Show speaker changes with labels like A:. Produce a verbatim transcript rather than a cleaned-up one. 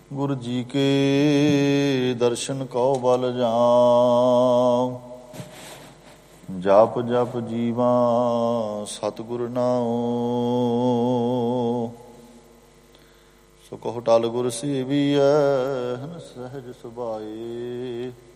A: ਗੁਰੂ ਜੀ ਕੇ ਦਰਸ਼ਨ Q ਬਲ ਜਾਮ। ਜਪ ਜਪ ਜੀਵਾ ਸਤਿਗੁਰ ਨਾਉ। ਸੋ ਕਹੋ ਟਲ ਗੁਰ ਸੇਵੀਐ ਹਨ ਸਹਿਜ ਸੁਭਾਏ।